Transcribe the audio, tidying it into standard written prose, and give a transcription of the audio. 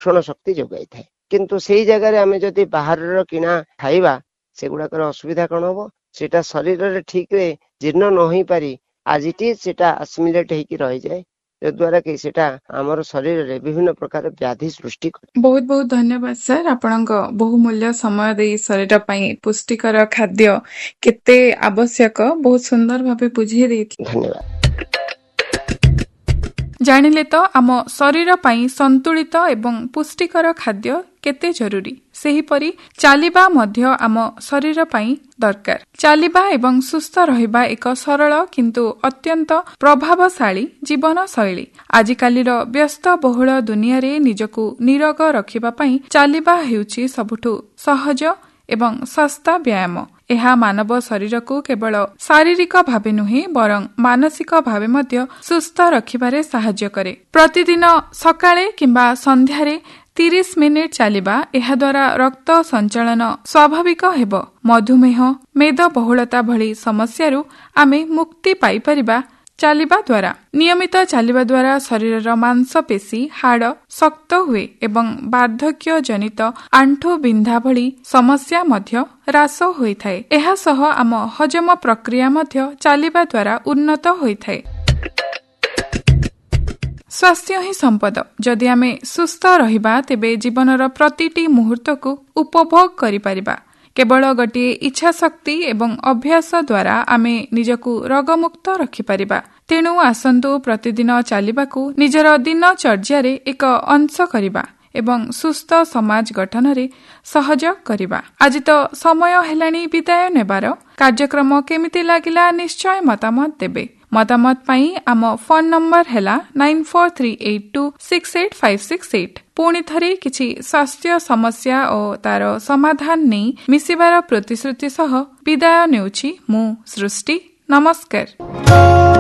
पोषण शक्ति जोगाई थाए किंतु सेई जगह रे आमे जदि बाहर किना खाइबा सेगुड़ाकर असुविधा कौन हम सेटा शरीर रे ठीक रे जीर्ण न हो पारि आज सेटा आसिमिलेट होकी रही जाए द्वारा कि सेटा आमर शरीर रे विभिन्न प्रकार व्याधि सृष्टि करे। बहुत बहुत धन्यवाद सर आपणक बहुमूल्य समय दे शरीर पई पुष्टिकर खाद्य केते आवश्यक बहुत सुंदर भाबे बुझी दे। धन्यवाद। जानिले तो आम शरीर पई संतुलित एवं पुष्टिकर खाद्य केते जरूरी सेहीपरि चालिबा मध्य आम शरीर पई दरकार। चालिबा एवं सुस्थ रहिबा एक सरल किंतु अत्यंत प्रभावशाली जीवन शैली। आजिकालीर व्यस्त बहुल दुनिया रे निजकु निरोग रखिबा पई चालिबा हेउची सबुठु सहज एवं सस्ता व्यायाम। ଏହା ମାନବ ଶରୀରକୁ କେବଳ ଶାରୀରିକ ଭାବେ ନୁହେଁ ବରଂ ମାନସିକ ଭାବେ ମଧ୍ୟ ସୁସ୍ଥ ରଖିବାରେ ସାହାଯ୍ୟ କରେ। ପ୍ରତିଦିନ ସକାଳେ କିମ୍ବା ସନ୍ଧ୍ୟାରେ 30 ମିନିଟ୍ ଚାଲିବା ଏହାଦ୍ୱାରା ରକ୍ତ ସଞ୍ଚାଳନ ସ୍ୱାଭାବିକ ହେବ। ମଧୁମେହ ମେଦବହୁଳତା ଭଳି ସମସ୍ୟାରୁ ଆମେ ମୁକ୍ତି ପାଇପାରିବା ଚାଲିବା ଦ୍ୱାରା। ନିୟମିତ ଚାଲିବା ଦ୍ୱାରା ଶରୀରର ମାଂସପେଶୀ ହାଡ଼ ଶକ୍ତ ହୁଏ ଏବଂ ବାର୍ଦ୍ଧକ୍ୟ ଜନିତ ଆଣ୍ଠୁ ବିନ୍ଧା ଭଳି ସମସ୍ୟା ମଧ୍ୟ ହ୍ରାସ ହୋଇଥାଏ। ଏହାସହ ଆମ ହଜମ ପ୍ରକ୍ରିୟା ମଧ୍ୟ ଚାଲିବା ଦ୍ୱାରା ଉନ୍ନତ ହୋଇଥାଏ। ସ୍ୱାସ୍ଥ୍ୟ ହିଁ ସମ୍ପଦ। ଯଦି ଆମେ ସୁସ୍ଥ ରହିବା ତେବେ ଜୀବନର ପ୍ରତିଟି ମୁହୂର୍ତ୍ତକୁ ଉପଭୋଗ କରିପାରିବା। କେବଳ ଗୋଟିଏ ଇଚ୍ଛା ଶକ୍ତି ଏବଂ ଅଭ୍ୟାସ ଦ୍ୱାରା ଆମେ ନିଜକୁ ରୋଗମୁକ୍ତ ରଖିପାରିବା। ତେଣୁ ଆସନ୍ତୁ ପ୍ରତିଦିନ ଚାଲିବାକୁ ନିଜର ଦିନଚର୍ଯ୍ୟାରେ ଏକ ଅଂଶ କରିବା ଏବଂ ସୁସ୍ଥ ସମାଜ ଗଠନରେ ସହଯୋଗ କରିବା। ଆଜି ତ ସମୟ ହେଲାଣି ବିଦାୟ ନେବାର। କାର୍ଯ୍ୟକ୍ରମ କେମିତି ଲାଗିଲା ନିଶ୍ଚୟ ମତାମତ ଦେବେ। ମତାମତ ପାଇଁ ଆମ ଫୋନ ନମ୍ବର ହେଲା 9438268568। ପୁଣି ଥରେ କିଛି ସ୍ୱାସ୍ଥ୍ୟ ସମସ୍ୟା ଓ ତାର ସମାଧାନ ନେଇ ମିଶିବାର ପ୍ରତିଶ୍ରୁତି ସହ ବିଦାୟ ନେଉଛି ମୁଁ ସୃଷ୍ଟି। ନମସ୍କାର।